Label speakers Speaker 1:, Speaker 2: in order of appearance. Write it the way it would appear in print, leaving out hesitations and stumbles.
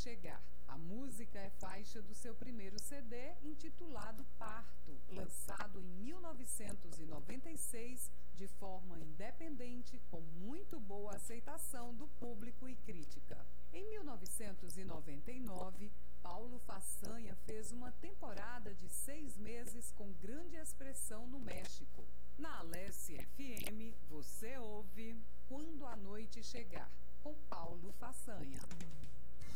Speaker 1: Chegar. A música é faixa do seu primeiro CD, intitulado Parto, lançado em 1996 de forma independente, com muito boa aceitação do público e crítica. Em 1999, Paulo Façanha fez uma temporada de 6 meses com grande expressão no México. Na Alesse FM, você ouve Quando a Noite Chegar, com Paulo Façanha.